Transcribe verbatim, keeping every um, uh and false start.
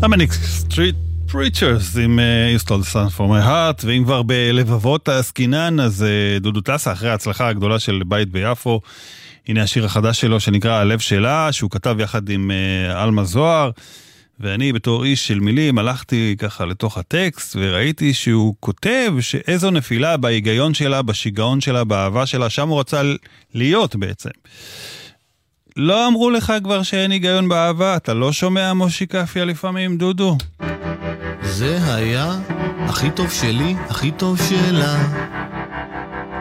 המניק סטריט פריצ'רס עם You Stole the Sun from my heart, ואם כבר בלבבות הסקינן, אז דודו טסה, אחרי ההצלחה הגדולה של בית ביפו, הנה השיר החדש שלו שנקרא הלב שלה, שהוא כתב יחד עם אלמה זוהר, ואני בתור איש של מילים הלכתי ככה לתוך הטקסט, וראיתי שהוא כותב שאיזו נפילה בהיגיון שלה, בשיגעון שלה, באהבה שלה, שם הוא רצה להיות בעצם. לא אמרו לך כבר שאין היגיון באהבה? אתה לא שומע מושי קפיה לפעמים, דודו? זה היה הכי טוב שלי, הכי טוב שלה.